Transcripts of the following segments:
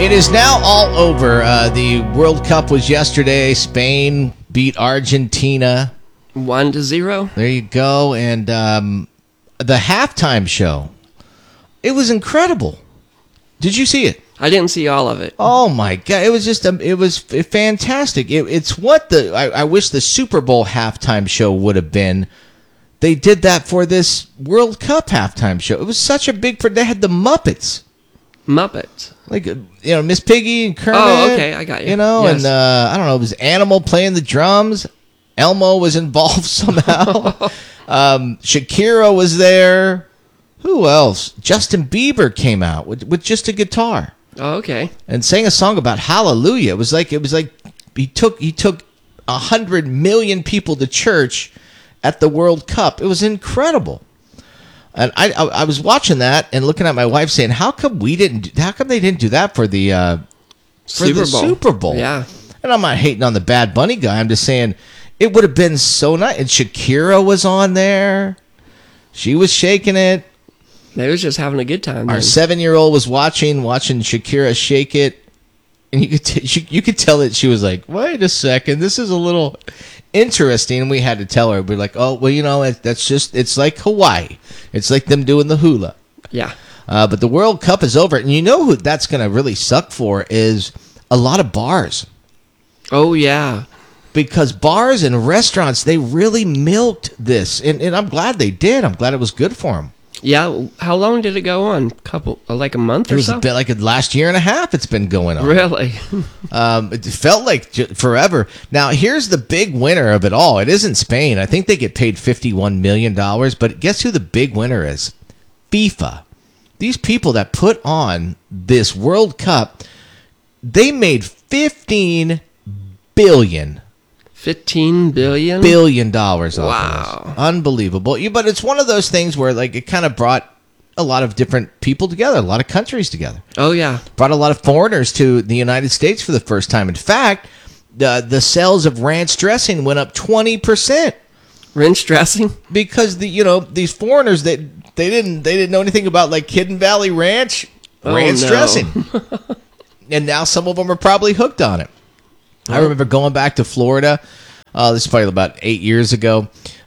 It is now all over. The World Cup was yesterday. Spain beat Argentina 1-0. There you go. And the halftime show, it was incredible. Did you see it? I didn't see all of it. Oh my God! It was just it was fantastic. It's what I wish the Super Bowl halftime show would have been. They did that for this World Cup halftime show. It was such a big. They had the Muppets. Like, Miss Piggy and Kermit. Oh, okay, I got you. Yes. And I don't know, it was Animal playing the drums. Elmo was involved somehow. Shakira was there. Who else? Justin Bieber came out with just a guitar. Oh, okay. And sang a song about hallelujah. It was like he took 100 million people to church at the World Cup. It was incredible. And I was watching that and looking at my wife saying, how come they didn't do that for the Super Bowl? Yeah. And I'm not hating on the Bad Bunny guy. I'm just saying it would have been so nice. And Shakira was on there. She was shaking it. They was just having a good time. Our 7-year-old was watching Shakira shake it. And you could tell that she was like, wait a second, this is a little interesting. And we had to tell her, we're like, oh, well, that's just, it's like Hawaii. It's like them doing the hula. Yeah. But the World Cup is over. And you know who that's going to really suck for is a lot of bars. Oh, yeah. Because bars and restaurants, they really milked this. And I'm glad they did. I'm glad it was good for them. Yeah. How long did it go on? Like a month or so? It was a bit like the last year and a half it's been going on. Really? It felt like forever. Now, here's the big winner of it all. It isn't Spain. I think they get paid $51 million. But guess who the big winner is? FIFA. These people that put on this World Cup, they made $15 billion. $15 billion? Billion off wow. of this. Unbelievable. But it's one of those things where it kind of brought a lot of different people together, a lot of countries together. Oh, yeah. Brought a lot of foreigners to the United States for the first time. In fact, the sales of ranch dressing went up 20%. Ranch dressing? Because these foreigners they didn't know anything about like Hidden Valley Ranch ranch dressing. And now some of them are probably hooked on it. I remember going back to Florida. This is probably about 8 years ago.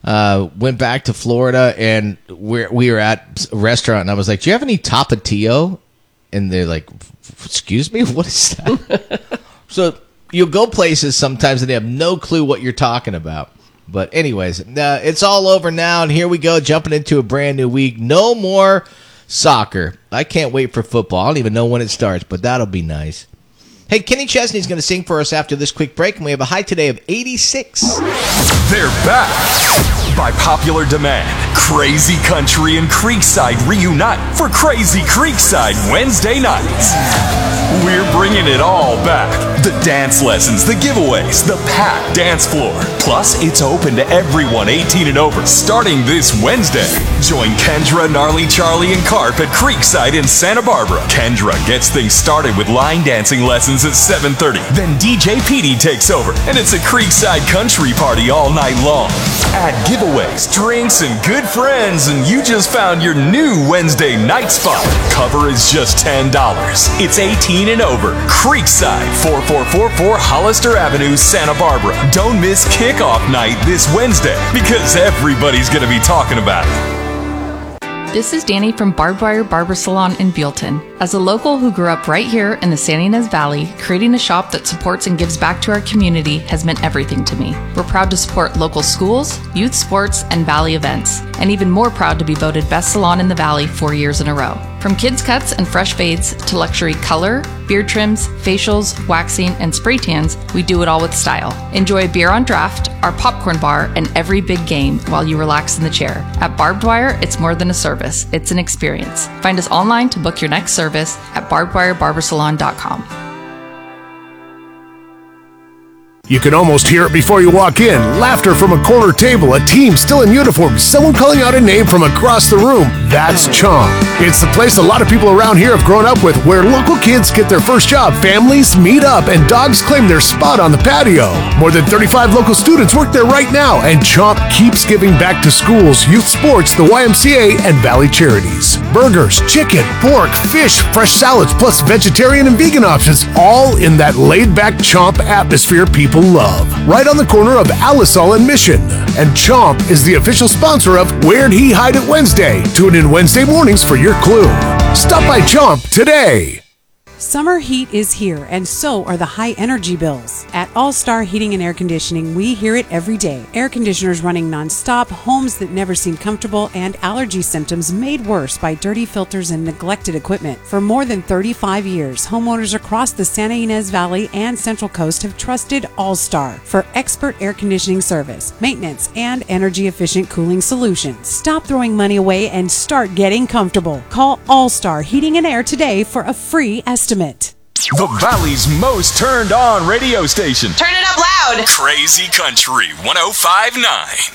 Went back to Florida, and we were at a restaurant, and I was like, do you have any Tapatio? And they're like, excuse me? What is that? So you'll go places sometimes, and they have no clue what you're talking about. But anyways, it's all over now, and here we go, jumping into a brand new week. No more soccer. I can't wait for football. I don't even know when it starts, but that'll be nice. Hey, Kenny Chesney's going to sing for us after this quick break, and we have a high today of 86. They're back. By popular demand, Crazy Country and Creekside reunite for Crazy Creekside Wednesday nights. We're bringing it all back. The dance lessons, the giveaways, the packed dance floor. Plus, it's open to everyone 18 and over starting this Wednesday. Join Kendra, Gnarly Charlie, and Carp at Creekside in Santa Barbara. Kendra gets things started with line dancing lessons at 7:30. Then DJ Petey takes over, and it's a Creekside country party all night long. Add giveaways, drinks, and good friends, and you just found your new Wednesday night spot. Cover is just $10. It's 18 and over. Creekside, 4444 Hollister Avenue, Santa Barbara. Don't miss kickoff night this Wednesday, because everybody's going to be talking about it. This is Danny from Barbed Wire Barber Salon in Buellton. As a local who grew up right here in the Santa Ynez Valley, creating a shop that supports and gives back to our community has meant everything to me. We're proud to support local schools, youth sports, and Valley events, and even more proud to be voted Best Salon in the Valley 4 years in a row. From kids cuts and fresh fades to luxury color, beard trims, facials, waxing, and spray tans, we do it all with style. Enjoy a beer on draft, our popcorn bar, and every big game while you relax in the chair. At Barbed Wire, it's more than a service, it's an experience. Find us online to book your next service at barbedwirebarbersalon.com. You can almost hear it before you walk in. Laughter from a corner table, a team still in uniform, someone calling out a name from across the room. That's Chomp. It's the place a lot of people around here have grown up with, where local kids get their first job, families meet up, and dogs claim their spot on the patio. More than 35 local students work there right now, and Chomp keeps giving back to schools, youth sports, the YMCA, and Valley Charities. Burgers, chicken, pork, fish, fresh salads, plus vegetarian and vegan options, all in that laid-back Chomp atmosphere people love. Right on the corner of Alisal and Mission. And Chomp is the official sponsor of Where'd He Hide It Wednesday. Tune in Wednesday mornings for your clue. Stop by Chomp today. Summer heat is here, and so are the high energy bills. At All Star Heating and Air Conditioning, we hear it every day. Air conditioners running nonstop, homes that never seem comfortable, and allergy symptoms made worse by dirty filters and neglected equipment. For more than 35 years, homeowners across the Santa Ynez Valley and Central Coast have trusted All Star for expert air conditioning service, maintenance, and energy-efficient cooling solutions. Stop throwing money away and start getting comfortable. Call All Star Heating and Air today for a free estimate. The Valley's most turned on radio station. Turn it up loud. Crazy Country 105.9.